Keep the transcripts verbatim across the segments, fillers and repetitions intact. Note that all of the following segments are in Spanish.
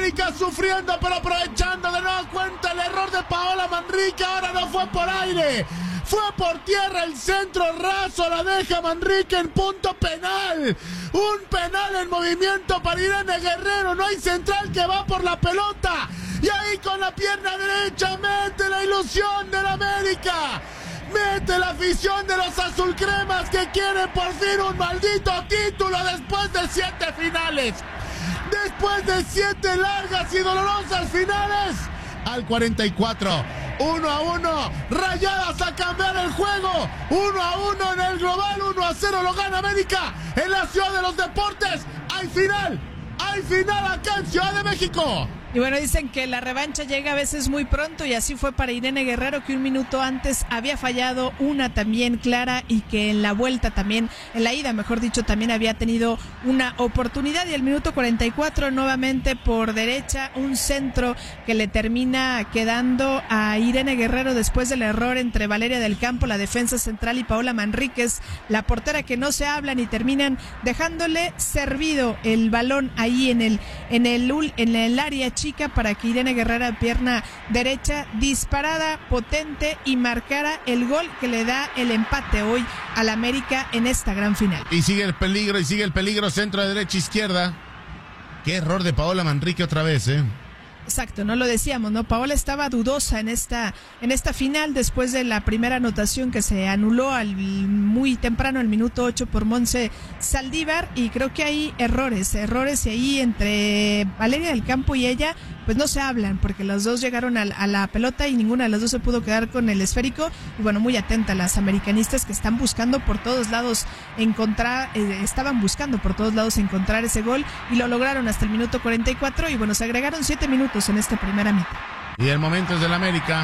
América sufriendo, pero aprovechando de nueva cuenta el error de Paola Manrique. Ahora no fue por aire, fue por tierra, el centro raso la deja Manrique en punto penal. Un penal en movimiento para Irene Guerrero, no hay central que va por la pelota. Y ahí con la pierna derecha mete la ilusión del América. Mete la afición de los azulcremas que quieren por fin un maldito título después de siete finales. Después de siete largas y dolorosas finales. Al cuarenta y cuatro, uno a uno, Rayadas a cambiar el juego. uno a uno en el global, uno a cero lo gana América en la Ciudad de los Deportes. Hay final, hay final acá en Ciudad de México. Y bueno, dicen que la revancha llega a veces muy pronto y así fue para Irene Guerrero, que un minuto antes había fallado una también clara y que en la vuelta también, en la ida mejor dicho, también había tenido una oportunidad. Y el minuto cuarenta y cuatro nuevamente por derecha, un centro que le termina quedando a Irene Guerrero después del error entre Valeria del Campo, la defensa central, y Paola Manríquez, la portera, que no se hablan y terminan dejándole servido el balón ahí en el, en el, en el área chica para que Irene Guerrero, pierna derecha disparada, potente, y marcara el gol que le da el empate hoy al América en esta gran final. Y sigue el peligro, y sigue el peligro, centro de derecha, izquierda. Qué error de Paola Manrique otra vez, ¿eh? Exacto, no lo decíamos, ¿no? Paola estaba dudosa en esta en esta final después de la primera anotación que se anuló al muy temprano, el minuto ocho, por Monse Saldívar, y creo que hay errores, errores y ahí entre Valeria del Campo y ella, pues no se hablan, porque las dos llegaron a, a la pelota y ninguna de las dos se pudo quedar con el esférico. Y bueno, muy atenta las americanistas, que están buscando por todos lados encontrar, eh, estaban buscando por todos lados encontrar ese gol, y lo lograron hasta el minuto cuarenta y cuatro, y bueno, se agregaron siete minutos en esta primera mitad. Y el momento es del América.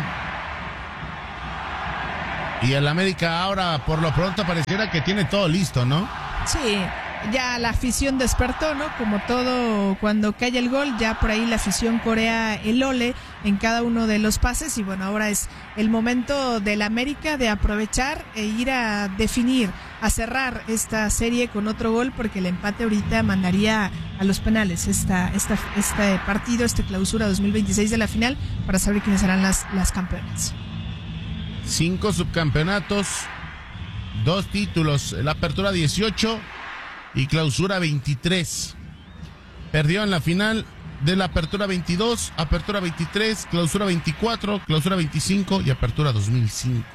Y el América ahora, por lo pronto, pareciera que tiene todo listo, ¿no? Sí, ya la afición despertó, ¿no? Como todo, cuando cae el gol, ya por ahí la afición corea el ole en cada uno de los pases. Y bueno, ahora es el momento del América de aprovechar e ir a definir, a cerrar esta serie con otro gol, porque el empate ahorita mandaría a los penales esta, esta, este partido, este clausura dos mil veintiséis de la final, para saber quiénes serán las, las campeonas. Cinco subcampeonatos, dos títulos, la apertura dieciocho y clausura veintitrés. Perdió en la final de la apertura veintidós, apertura veintitrés, clausura veinticuatro, clausura veinticinco y apertura dos mil cinco.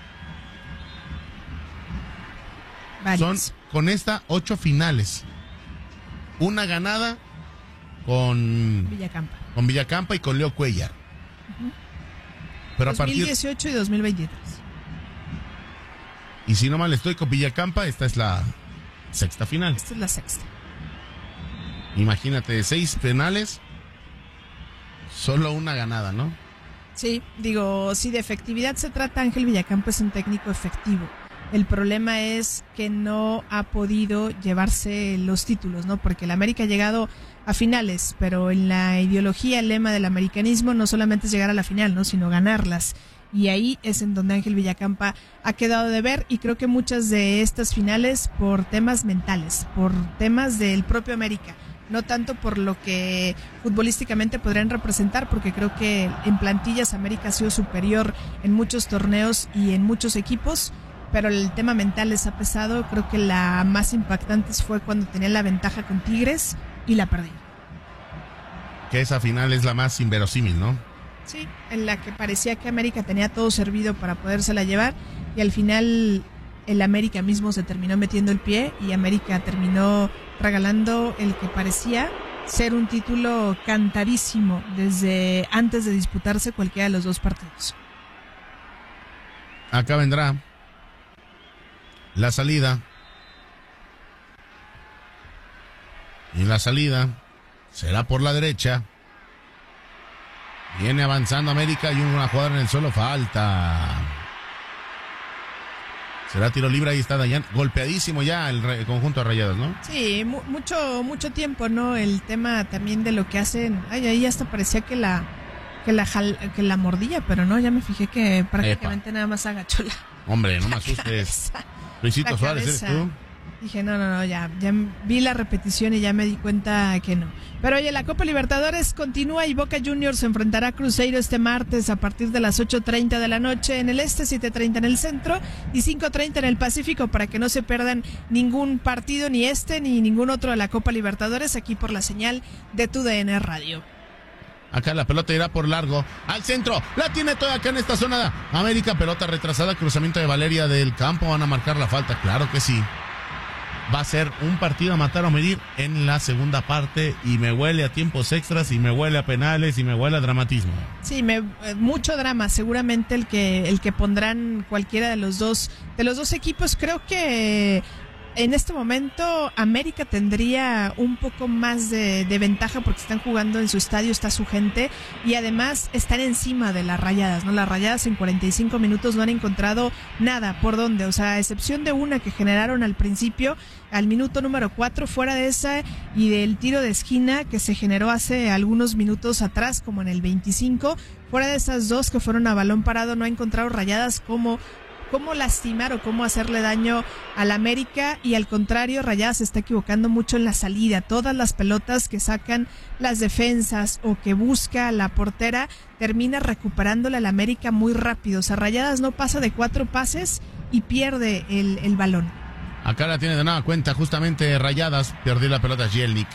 Varios. Son con esta ocho finales. Una ganada con Villacampa. Con Villacampa y con Leo Cuellar. Uh-huh. Pero dos mil dieciocho a partir... y dos mil veintitrés. Y si no mal estoy con Villacampa, esta es la sexta final. Esta es la sexta. Imagínate, seis penales, solo una ganada, ¿no? Sí, digo, si de efectividad se trata, Ángel Villacampa es un técnico efectivo. El problema es que no ha podido llevarse los títulos, ¿no? Porque el América ha llegado a finales, pero en la ideología, el lema del americanismo no solamente es llegar a la final, ¿no? Sino ganarlas. Y ahí es en donde Ángel Villacampa ha quedado de ver, y creo que muchas de estas finales por temas mentales, por temas del propio América, no tanto por lo que futbolísticamente podrían representar, porque creo que en plantillas América ha sido superior en muchos torneos y en muchos equipos, pero el tema mental les ha pesado. Creo que la más impactante fue cuando tenían la ventaja con Tigres y la perdieron. Que esa final es la más inverosímil, ¿no? Sí, en la que parecía que América tenía todo servido para podérsela llevar, y al final el América mismo se terminó metiendo el pie, y América terminó regalando el que parecía ser un título cantadísimo desde antes de disputarse cualquiera de los dos partidos. Acá vendrá la salida. Y la salida será por la derecha. Viene avanzando América y una jugada en el suelo, falta. Será tiro libre, ahí está Dayan. Golpeadísimo ya el, re, el conjunto de Rayados, ¿no? Sí, mu- mucho mucho tiempo, ¿no? El tema también de lo que hacen. Ay, ahí hasta parecía que la que la jal, que la mordía, pero no, ya me fijé que prácticamente Epa. nada más agachó la. Hombre, no me asustes. Luisito Suárez, ¿eres tú? Dije, no, no, no, ya, ya vi la repetición y ya me di cuenta que no. Pero oye, la Copa Libertadores continúa y Boca Juniors se enfrentará a Cruzeiro este martes a partir de las ocho treinta de la noche en el este, siete treinta en el centro y cinco treinta en el Pacífico, para que no se pierdan ningún partido, ni este ni ningún otro de la Copa Libertadores, aquí por la señal de Tu D N Radio. Acá la pelota irá por largo, al centro, la tiene toda acá en esta zona. América, pelota retrasada, cruzamiento de Valeria del campo, van a marcar la falta, claro que sí. Va a ser un partido a matar o medir en la segunda parte y me huele a tiempos extras y me huele a penales y me huele a dramatismo. Sí, me, mucho drama, seguramente el que el que pondrán cualquiera de los dos de los dos equipos. Creo que en este momento América tendría un poco más de, de ventaja porque están jugando en su estadio, está su gente y además están encima de las Rayadas, ¿no? Las Rayadas en cuarenta y cinco minutos no han encontrado nada por dónde, o sea, a excepción de una que generaron al principio, al minuto número cuatro, fuera de esa y del tiro de esquina que se generó hace algunos minutos atrás, como en el veinticinco, fuera de esas dos que fueron a balón parado, no ha encontrado Rayadas como cómo lastimar o cómo hacerle daño al América, y al contrario, Rayadas se está equivocando mucho en la salida. Todas las pelotas que sacan las defensas o que busca la portera termina recuperándola al América muy rápido. O sea, Rayadas no pasa de cuatro pases y pierde el, el balón. Acá la tiene de nada cuenta, justamente Rayadas perdió la pelota. Jelnik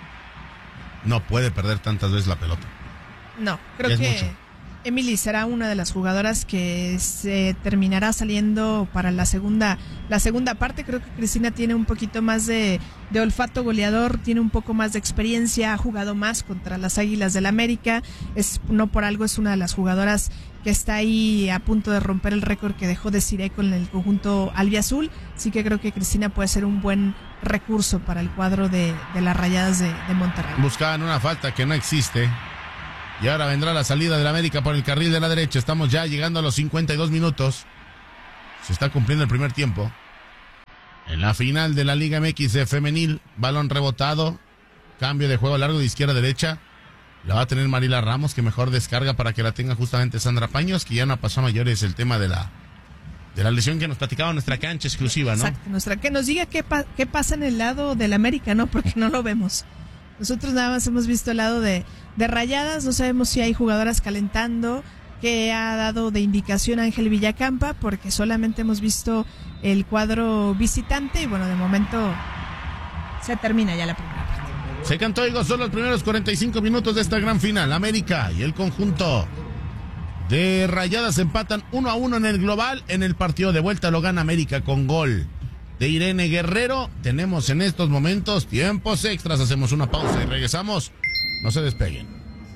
no puede perder tantas veces la pelota. No, creo es que mucho. Emily será una de las jugadoras que se terminará saliendo para la segunda la segunda parte. Creo que Cristina tiene un poquito más de, de olfato goleador, tiene un poco más de experiencia, ha jugado más contra las Águilas del América, es no por algo es una de las jugadoras que está ahí a punto de romper el récord que dejó Desiree con el conjunto albiazul, así que creo que Cristina puede ser un buen recurso para el cuadro de, de las Rayadas de, de Monterrey. Buscaban una falta que no existe. Y ahora vendrá la salida del América por el carril de la derecha. Estamos ya llegando a los cincuenta y dos minutos. Se está cumpliendo el primer tiempo. En la final de la Liga M X de femenil, balón rebotado, cambio de juego largo de izquierda a derecha. La va a tener Marila Ramos, que mejor descarga para que la tenga justamente Sandra Paños, que ya no pasó a mayores el tema de la de la lesión que nos platicaba nuestra cancha exclusiva, ¿no? Exacto, nuestra, que nos diga qué, pa, qué pasa en el lado del América, ¿no? Porque no lo vemos. Nosotros nada más hemos visto el lado de, de Rayadas, no sabemos si hay jugadoras calentando, que ha dado de indicación Ángel Villacampa, porque solamente hemos visto el cuadro visitante y bueno, de momento se termina ya la primera parte. Se cantó y gozó los primeros cuarenta y cinco minutos de esta gran final. América y el conjunto de Rayadas empatan uno a uno en el global. En el partido de vuelta lo gana América con gol de Irene Guerrero. Tenemos en estos momentos tiempos extras. Hacemos una pausa y regresamos. No se despeguen.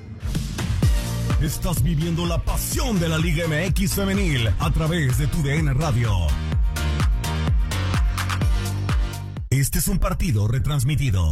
Estás viviendo la pasión de la Liga M X femenil a través de Tu D N Radio. Este es un partido retransmitido